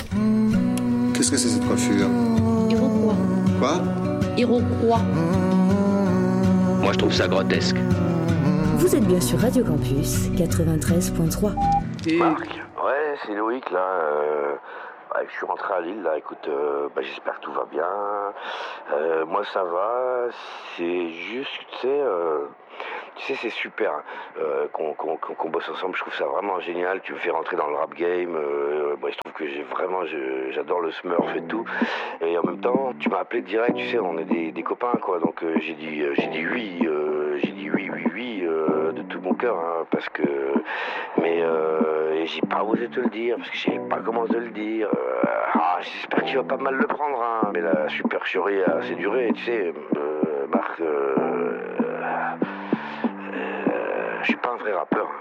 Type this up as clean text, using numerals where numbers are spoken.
Qu'est-ce que c'est cette coiffure? Iroquois. Quoi? Iroquois. Moi, je trouve ça grotesque. Vous êtes bien sur Radio Campus 93.3. Marc, ouais, c'est Loïc là. Je suis rentré à Lille là. Écoute, j'espère que tout va bien. Moi ça va. C'est juste, tu sais, c'est super qu'on bosse ensemble. Je trouve ça vraiment génial. Tu me fais rentrer dans le rap game. Je trouve que j'adore le Smurf et tout. Et en même temps, tu m'as appelé direct. Tu sais, on est des copains quoi. Donc j'ai dit oui. J'ai dit oui de tout mon cœur. Hein, mais j'ai pas osé te le dire parce que je savais pas comment te le dire. J'espère que tu vas pas mal le prendre. Hein. Mais la supercherie a assez duré. Tu sais, Marc. Je suis pas un vrai rappeur.